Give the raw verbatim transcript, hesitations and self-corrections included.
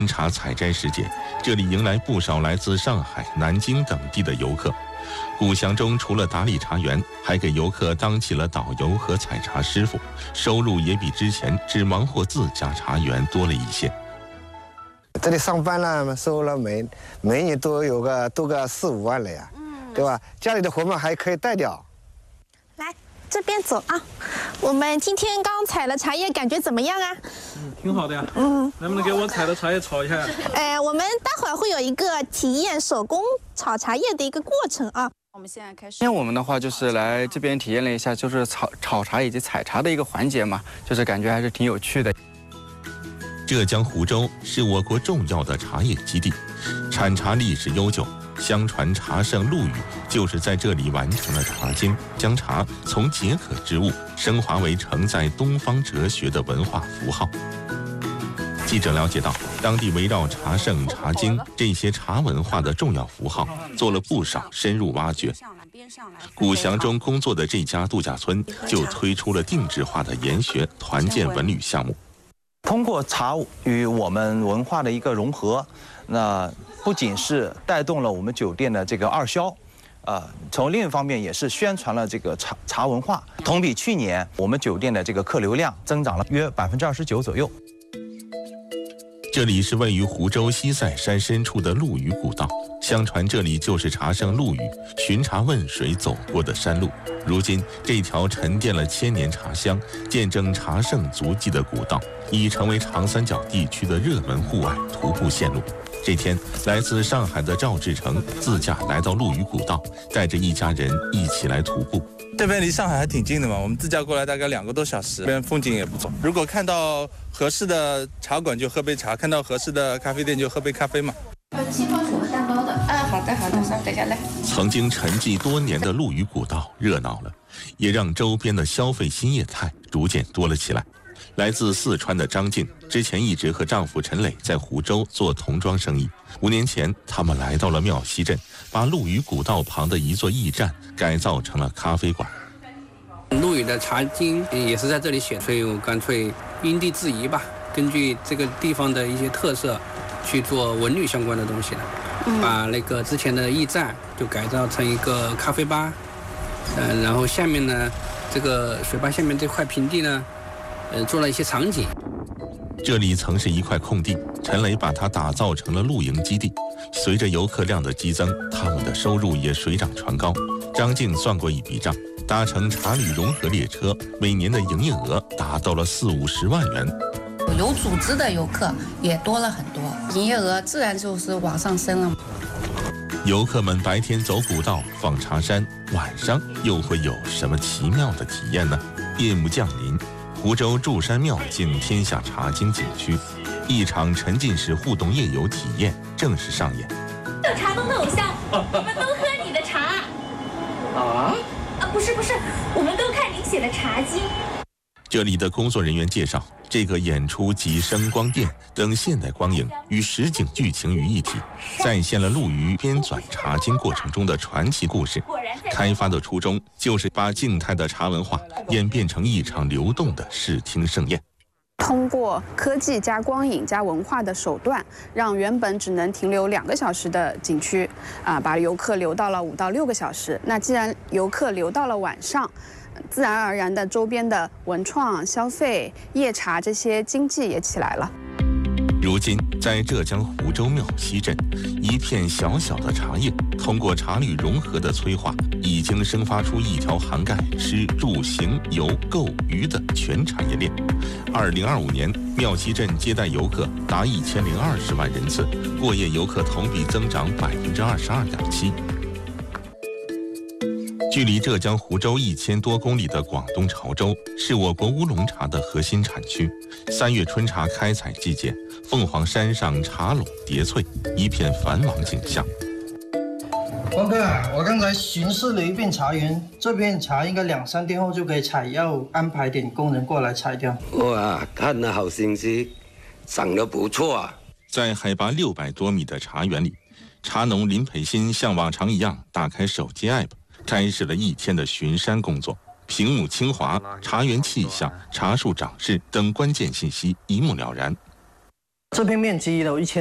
茶采摘时节，这里迎来不少来自上海、南京等地的游客。古祥中除了打理茶园，还给游客当起了导游和采茶师傅，收入也比之前只忙活自家茶园多了一些。 这里上班了，收了每每年都有个多个四五万了呀，嗯，对吧？家里的活嘛还可以带掉。 来这边走啊，我们今天刚采了茶叶，感觉怎么样啊？ 嗯，挺好的呀。嗯，能不能给我采的茶叶炒一下呀？ 哎，我们待会儿会有一个体验手工炒茶叶的一个过程啊。 我们现在开始。今天我们的话就是来这边体验了一下，就是炒炒茶以及采茶的一个环节嘛，就是感觉还是挺有趣的。 浙江湖州是我国重要的茶叶基地，产茶历史悠久。相传茶圣陆羽就是在这里完成了茶经，将茶从解渴之物升华为承载东方哲学的文化符号。记者了解到，当地围绕茶圣、茶经这些茶文化的重要符号做了不少深入挖掘。古祥中工作的这家度假村就推出了定制化的研学团建文旅项目。 通过茶与我们文化的一个融合，那不仅是带动了我们酒店的这个二销，呃，从另一方面也是宣传了这个茶茶文化。同比去年，我们酒店的这个客流量增长了约百分之二十九左右。 这里是位于湖州西塞山深处的陆羽古道，相传这里就是茶圣陆羽巡茶问水走过的山路。如今，这条沉淀了千年茶香、见证茶圣足迹的古道，已成为长三角地区的热门户外徒步线路。这天，来自上海的赵志成自驾来到陆羽古道，带着一家人一起来徒步。 这边离上海还挺近的嘛，我们自驾过来大概两个多小时，这边风景也不错。如果看到合适的茶馆就喝杯茶，看到合适的咖啡店就喝杯咖啡嘛。 杏鲍煮和蛋糕的。啊，好的好的，稍等下来。 曾经沉寂多年的陆羽古道热闹了，也让周边的消费新业态逐渐多了起来。来自四川的张静之前一直和丈夫陈磊在湖州做童装生意。五年前，他们来到了庙西镇，把陆羽古道旁的一座驿站改造成了咖啡馆。 陆羽的茶经也是在这里写，所以我干脆因地制宜吧，根据这个地方的一些特色去做文旅相关的东西了。嗯、把那个之前的驿站就改造成一个咖啡吧，呃，然后下面呢，这个水坝下面这块平地呢。呃，做了一些场景。 这里曾是一块空地，陈磊把它打造成了露营基地。随着游客量的激增，他们的收入也水涨船高。张静算过一笔账，搭乘茶旅融合列车，每年的营业额达到了四五十万元。 有组织的游客也多了很多，营业额自然就是往上升了。 游客们白天走古道、放茶山，晚上又会有什么奇妙的体验呢？夜幕降临。湖州祝山庙敬天下茶经景区，一场沉浸式互动夜游体验正式上演。 有茶东的偶像，我们都喝你的茶。啊？啊，不是不是，我们都看您写的茶经。 这里的工作人员介绍，这个演出集声光电等现代光影与实景剧情于一体，再现了陆羽编纂茶经过程中的传奇故事。开发的初衷就是把静态的茶文化演变成一场流动的视听盛宴。 通过科技加光影加文化的手段，让原本只能停留两个小时的景区，啊，把游客留到了五到六个小时。那既然游客留到了晚上，自然而然的周边的文创、消费、夜茶这些经济也起来了。 如今，在浙江湖州庙西镇，一片小小的茶叶，通过茶旅融合的催化，已经生发出一条涵盖吃、住、行、游、购、娱的全产业链。二零二五年，庙西镇接待游客达一千零二十万人次，过夜游客同比增长百分之二十二点七。距离浙江湖州一千多公里的广东潮州，是我国乌龙茶的核心产区。三月春茶开采季节，凤凰山上茶垄叠翠，一片繁忙景象。 王哥，我刚才巡视了一遍茶园，这片茶应该两三天后就可以采，要安排点工人过来采掉。 哇，看得好清晰，长得不错啊！ 在海拔六百多米的茶园里，茶农林培新像往常一样打开手机 app。开始了一天的巡山工作，屏幕清华、茶园气象、茶树长势等关键信息一目了然。 这片面积有一千。